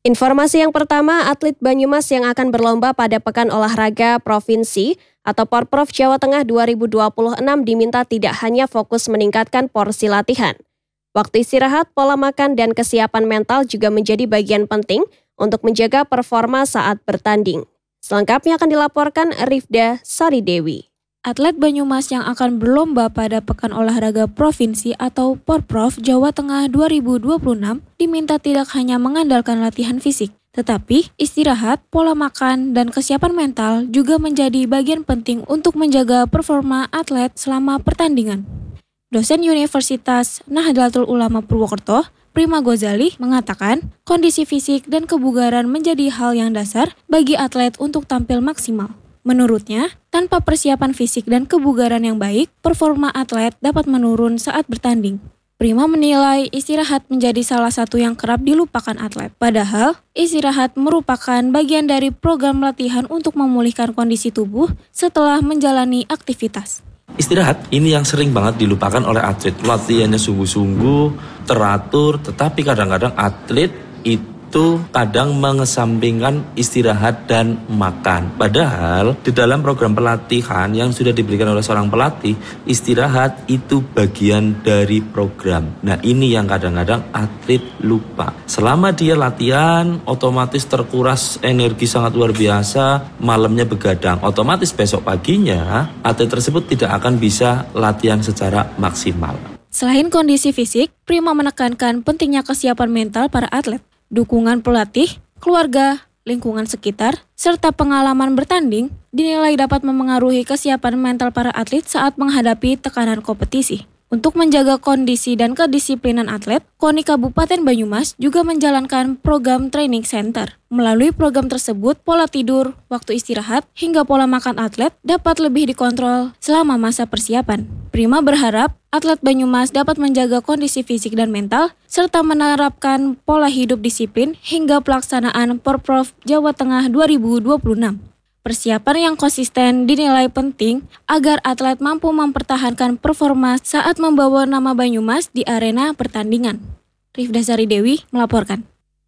Informasi yang pertama, atlet Banyumas yang akan berlomba pada Pekan Olahraga Provinsi atau Porprov Jawa Tengah 2026 diminta tidak hanya fokus meningkatkan porsi latihan. Waktu istirahat, pola makan, dan kesiapan mental juga menjadi bagian penting untuk menjaga performa saat bertanding. Selengkapnya akan dilaporkan Rifda Saridewi. Atlet Banyumas yang akan berlomba pada Pekan Olahraga Provinsi atau Porprov Jawa Tengah 2026 diminta tidak hanya mengandalkan latihan fisik, tetapi istirahat, pola makan, dan kesiapan mental juga menjadi bagian penting untuk menjaga performa atlet selama pertandingan. Dosen Universitas Nahdlatul Ulama Purwokerto, Prima Ghazali, mengatakan kondisi fisik dan kebugaran menjadi hal yang dasar bagi atlet untuk tampil maksimal. Menurutnya, tanpa persiapan fisik dan kebugaran yang baik, performa atlet dapat menurun saat bertanding. Prima menilai istirahat menjadi salah satu yang kerap dilupakan atlet. Padahal, istirahat merupakan bagian dari program latihan untuk memulihkan kondisi tubuh setelah menjalani aktivitas. Istirahat ini yang sering banget dilupakan oleh atlet. Latihannya sungguh-sungguh, teratur, tetapi kadang-kadang atlet itu kadang mengesampingkan istirahat dan makan. Padahal di dalam program pelatihan yang sudah diberikan oleh seorang pelatih, istirahat itu bagian dari program. Nah, ini yang kadang-kadang atlet lupa. Selama dia latihan, otomatis terkuras energi sangat luar biasa, malamnya begadang. Otomatis besok paginya atlet tersebut tidak akan bisa latihan secara maksimal. Selain kondisi fisik, Prima menekankan pentingnya kesiapan mental para atlet. Dukungan pelatih, keluarga, lingkungan sekitar, serta pengalaman bertanding dinilai dapat memengaruhi kesiapan mental para atlet saat menghadapi tekanan kompetisi. Untuk menjaga kondisi dan kedisiplinan atlet, KONI Kabupaten Banyumas juga menjalankan program training center. Melalui program tersebut, pola tidur, waktu istirahat, hingga pola makan atlet dapat lebih dikontrol selama masa persiapan. Prima berharap atlet Banyumas dapat menjaga kondisi fisik dan mental, serta menerapkan pola hidup disiplin hingga pelaksanaan Porprov Jawa Tengah 2026. Persiapan yang konsisten dinilai penting agar atlet mampu mempertahankan performa saat membawa nama Banyumas di arena pertandingan. Rifda Saridewi melaporkan.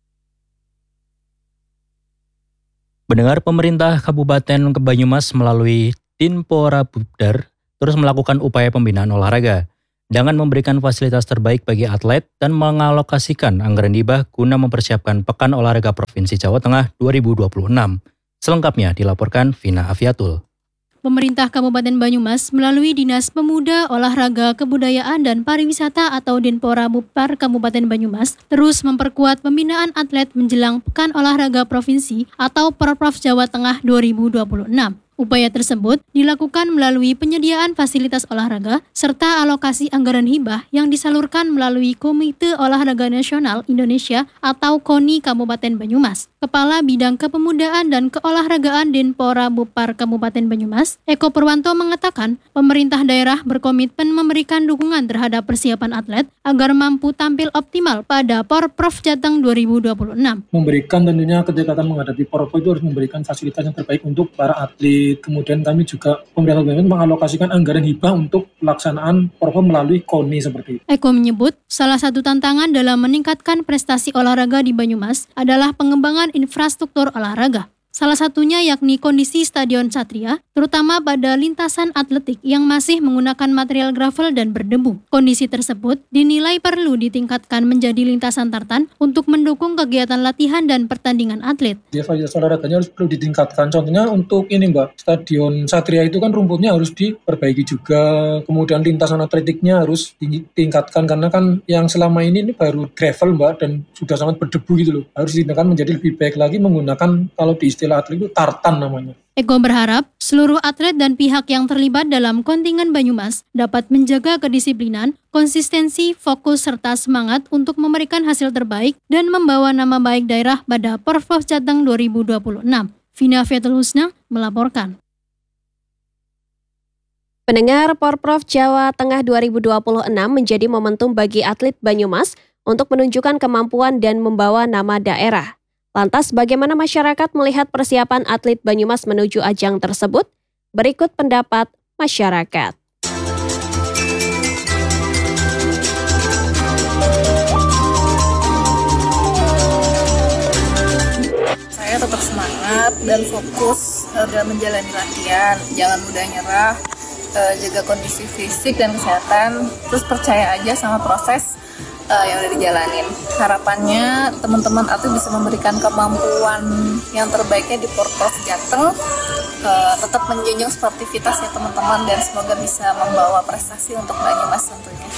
Mendengar pemerintah Kabupaten Banyumas melalui Dinpora Bubdar terus melakukan upaya pembinaan olahraga dengan memberikan fasilitas terbaik bagi atlet dan mengalokasikan anggaran hibah guna mempersiapkan Pekan Olahraga Provinsi Jawa Tengah 2026. Selengkapnya dilaporkan Vina Afiatul. Pemerintah Kabupaten Banyumas melalui Dinas Pemuda, Olahraga, Kebudayaan, dan Pariwisata atau Dinpora Bubdar Kabupaten Banyumas terus memperkuat pembinaan atlet menjelang Pekan Olahraga Provinsi atau Porprov Jawa Tengah 2026. Upaya tersebut dilakukan melalui penyediaan fasilitas olahraga serta alokasi anggaran hibah yang disalurkan melalui Komite Olahraga Nasional Indonesia atau KONI Kabupaten Banyumas. Kepala Bidang Kepemudaan dan Keolahragaan Dinpora Bubdar Kabupaten Banyumas, Eko Purwanto mengatakan pemerintah daerah berkomitmen memberikan dukungan terhadap persiapan atlet agar mampu tampil optimal pada Porprov Jateng 2026. Memberikan tentunya ketika akan menghadapi Porprov itu harus memberikan fasilitas yang terbaik untuk para atlet. Kemudian kami juga pemerintah Banyumas mengalokasikan anggaran hibah untuk pelaksanaan Porprov melalui KONI seperti itu. Eko menyebut salah satu tantangan dalam meningkatkan prestasi olahraga di Banyumas adalah pengembangan infrastruktur olahraga. Salah satunya yakni kondisi Stadion Satria, terutama pada lintasan atletik yang masih menggunakan material gravel dan berdebu. Kondisi tersebut dinilai perlu ditingkatkan menjadi lintasan tartan untuk mendukung kegiatan latihan dan pertandingan atlet. Fasilitas olahraganya harus perlu ditingkatkan. Contohnya untuk ini Mbak, Stadion Satria itu kan rumputnya harus diperbaiki juga. Kemudian lintasan atletiknya harus ditingkatkan karena kan yang selama ini baru gravel Mbak dan sudah sangat berdebu gitu loh. Harus ditingkatkan menjadi lebih baik lagi menggunakan kalau di istilah atlet itu tartan namanya. Eko berharap seluruh atlet dan pihak yang terlibat dalam kontingen Banyumas dapat menjaga kedisiplinan, konsistensi, fokus, serta semangat untuk memberikan hasil terbaik dan membawa nama baik daerah pada Porprov Jateng 2026. Vina Afiatul Husna melaporkan. Pendengar, Porprov Jawa Tengah 2026 menjadi momentum bagi atlet Banyumas untuk menunjukkan kemampuan dan membawa nama daerah. Lantas bagaimana masyarakat melihat persiapan atlet Banyumas menuju ajang tersebut? Berikut pendapat masyarakat. dan fokus dalam menjalani latihan. Jangan mudah nyerah, jaga kondisi fisik dan kesehatan, terus percaya aja sama proses yang udah dijalanin. Harapannya teman-teman atlet bisa memberikan kemampuan yang terbaiknya di Porprov Jateng, tetap menjunjung sportivitas ya teman-teman, dan semoga bisa membawa prestasi untuk Banyumas tentunya.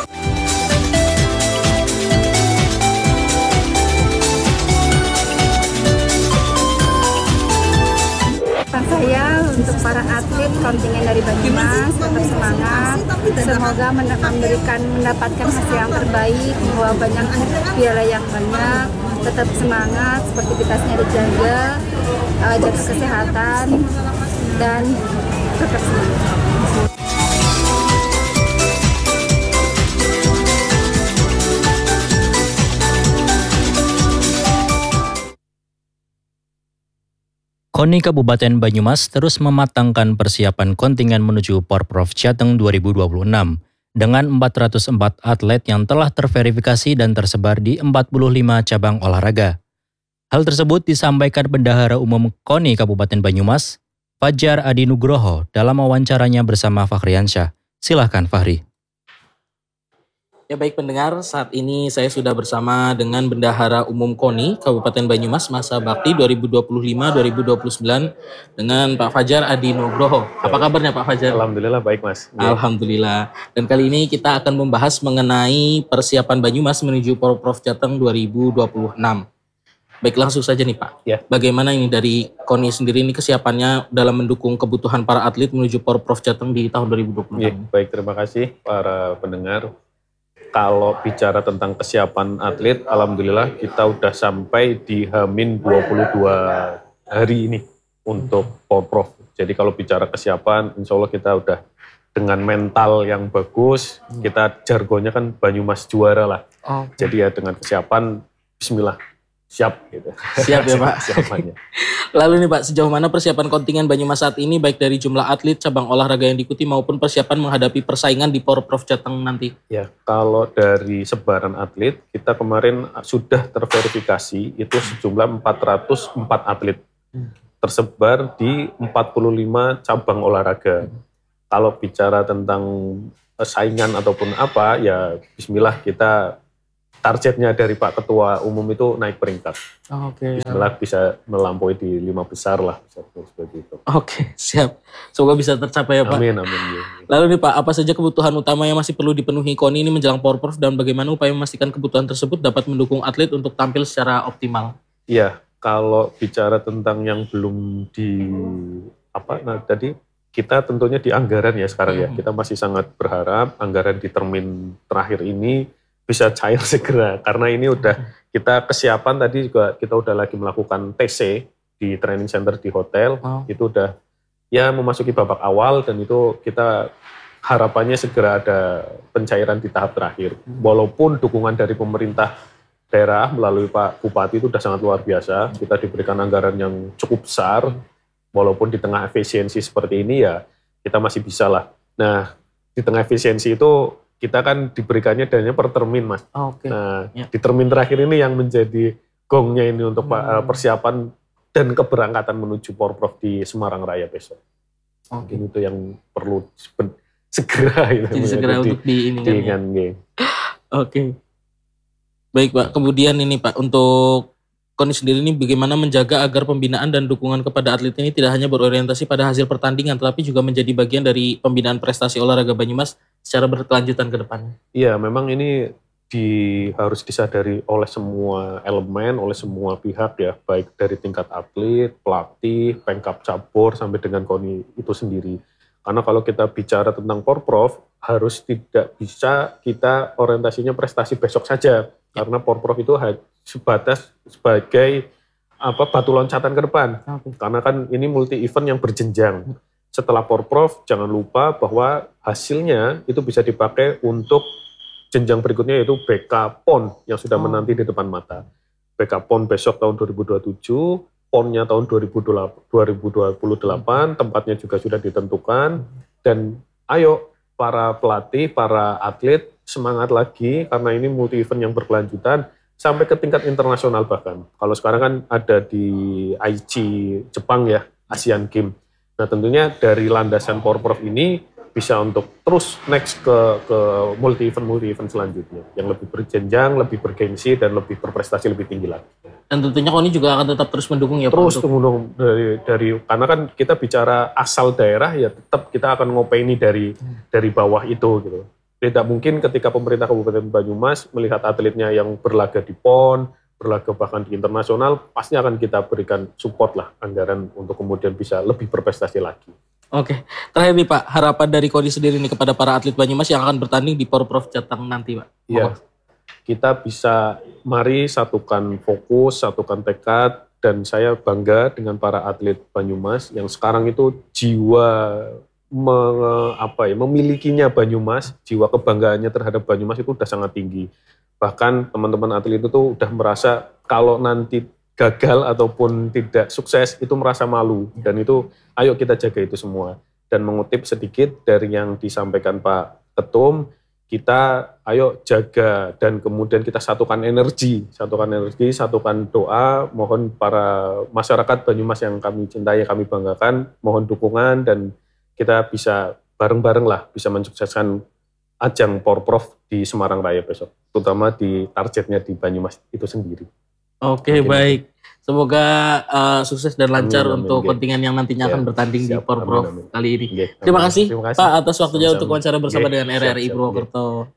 Saya untuk para atlet kontingen dari Banyumas tetap semangat, semoga mendapatkan hasil yang terbaik, membawa banyak piala yang banyak, tetap semangat, sportivitasnya dijaga, jaga kesehatan dan tetap semangat. KONI Kabupaten Banyumas terus mematangkan persiapan kontingen menuju Porprov Jateng 2026 dengan 404 atlet yang telah terverifikasi dan tersebar di 45 cabang olahraga. Hal tersebut disampaikan Bendahara Umum KONI Kabupaten Banyumas, Fajar Adi Nugroho dalam wawancaranya bersama Fahriansyah. Silahkan Fahri. Ya baik pendengar, saat ini saya sudah bersama dengan Bendahara Umum KONI Kabupaten Banyumas masa bakti 2025-2029 dengan Pak Fajar Adi Nugroho. Apa kabarnya Pak Fajar? Alhamdulillah baik Mas. Alhamdulillah. Dan kali ini kita akan membahas mengenai persiapan Banyumas menuju Porprov Jateng 2026. Baik, langsung saja nih Pak. Ya. Bagaimana ini dari KONI sendiri ini kesiapannya dalam mendukung kebutuhan para atlet menuju Porprov Jateng di tahun 2026? Ya, baik, terima kasih para pendengar. Kalau bicara tentang kesiapan atlet, alhamdulillah kita udah sampai di H-22 hari ini untuk Porprov. Jadi kalau bicara kesiapan, insya Allah kita udah dengan mental yang bagus, kita jargonnya kan Banyumas juara lah. Jadi ya dengan kesiapan, bismillah, siap gitu. Siap ya Pak. Siapannya. Lalu nih Pak, sejauh mana persiapan kontingen Banyumas saat ini baik dari jumlah atlet, cabang olahraga yang diikuti maupun persiapan menghadapi persaingan di Porprov Jateng nanti? Ya, kalau dari sebaran atlet, kita kemarin sudah terverifikasi itu sejumlah 404 atlet. Tersebar di 45 cabang olahraga. Kalau bicara tentang saingan ataupun apa, ya bismillah kita targetnya dari Pak Ketua Umum itu naik peringkat. Oke. Bismillah bisa melampaui di 5 besar lah, seperti itu. Oke, siap. Semoga bisa tercapai ya Pak. Amin, amin. Ya. Lalu nih Pak, apa saja kebutuhan utama yang masih perlu dipenuhi KONI ini menjelang Porprov dan bagaimana upaya memastikan kebutuhan tersebut dapat mendukung atlet untuk tampil secara optimal? Iya, kalau bicara tentang yang belum tadi kita tentunya di anggaran ya sekarang ya. Kita masih sangat berharap anggaran di termin terakhir ini bisa cair segera, karena ini udah kita kesiapan tadi juga kita udah lagi melakukan TC di training center di hotel, itu udah ya memasuki babak awal dan itu kita harapannya segera ada pencairan di tahap terakhir. Walaupun dukungan dari pemerintah daerah melalui Pak Bupati itu udah sangat luar biasa, kita diberikan anggaran yang cukup besar, walaupun di tengah efisiensi seperti ini ya kita masih bisa lah. Nah di tengah efisiensi itu kita kan diberikannya dananya per termin Mas. Nah di termin terakhir ini yang menjadi gongnya ini untuk persiapan dan keberangkatan menuju Porprov di Semarang Raya besok. Mungkin itu yang perlu segera. Jadi segera untuk diinginkan. Ya. Oke. Baik Pak, kemudian ini Pak, untuk KONI sendiri ini bagaimana menjaga agar pembinaan dan dukungan kepada atlet ini tidak hanya berorientasi pada hasil pertandingan, tetapi juga menjadi bagian dari pembinaan prestasi olahraga Banyumas secara berkelanjutan ke depannya? Iya, memang ini harus disadari oleh semua elemen, oleh semua pihak ya, baik dari tingkat atlet, pelatih, pengkap cabur, sampai dengan KONI itu sendiri. Karena kalau kita bicara tentang Porprov, harus tidak bisa kita orientasinya prestasi besok saja. Karena Porprov itu sebatas sebagai batu loncatan ke depan. Karena kan ini multi event yang berjenjang. Setelah Porprov, jangan lupa bahwa hasilnya itu bisa dipakai untuk jenjang berikutnya, yaitu BK PON yang sudah menanti di depan mata. BK PON besok tahun 2027, PON-nya tahun 2028, tempatnya juga sudah ditentukan. Dan ayo para pelatih, para atlet semangat lagi, karena ini multi event yang berkelanjutan. sampai ke tingkat internasional bahkan. Kalau sekarang kan ada di Aichi Jepang ya, Asian Games. Nah tentunya dari landasan Porprov ini bisa untuk terus next ke multi event selanjutnya yang lebih berjenjang, lebih bergengsi dan lebih berprestasi lebih tinggi lagi. Dan tentunya KONI juga akan tetap terus mendukung ya Pak. Terus mendukung dari karena kan kita bicara asal daerah ya tetap kita akan ngopeni dari bawah itu gitu. Tidak mungkin ketika pemerintah Kabupaten Banyumas melihat atletnya yang berlaga di PON, berlaga bahkan di internasional, pasti akan kita berikan support lah anggaran untuk kemudian bisa lebih berprestasi lagi. Oke, terakhir nih Pak, harapan dari KONI sendiri nih kepada para atlet Banyumas yang akan bertanding di Porprov Jateng nanti Pak. Iya, kita bisa mari satukan fokus, satukan tekad, dan saya bangga dengan para atlet Banyumas yang sekarang itu jiwa memilikinya Banyumas, jiwa kebanggaannya terhadap Banyumas itu udah sangat tinggi. Bahkan teman-teman atlet itu tuh udah merasa kalau nanti gagal ataupun tidak sukses itu merasa malu, dan itu ayo kita jaga itu semua. Dan mengutip sedikit dari yang disampaikan Pak Ketum, kita ayo jaga dan kemudian kita satukan energi, satukan doa, mohon para masyarakat Banyumas yang kami cintai, kami banggakan, mohon dukungan dan kita bisa bareng-bareng lah bisa mensukseskan ajang Porprov di Semarang Raya besok, terutama di targetnya di Banyumas itu sendiri. Oke, baik. Semoga sukses dan lancar untuk kontingen yang nantinya akan bertanding di Porprov kali ini. Terima kasih Pak atas waktunya untuk wawancara bersama dengan RRI Purwokerto.